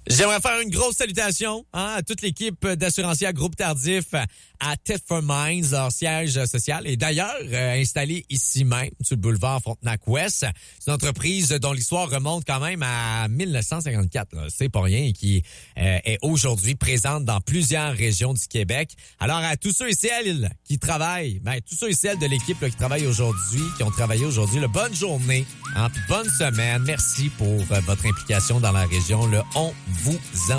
J'aimerais faire une grosse salutation à toute l'équipe d'assurantiers Groupe Tardif à Thetford Mines, leur siège social. Et d'ailleurs, installé ici même, sur le boulevard Frontenac-Ouest. C'est une entreprise dont l'histoire remonte quand même à 1954. Là. C'est pas rien et qui est aujourd'hui présente dans plusieurs régions du Québec. Alors, à tous ceux et celles qui travaillent, tous ceux et celles de l'équipe là, qui travaillent aujourd'hui, qui ont travaillé aujourd'hui, bonne journée, puis bonne semaine. Merci pour votre implication dans la région. On vous en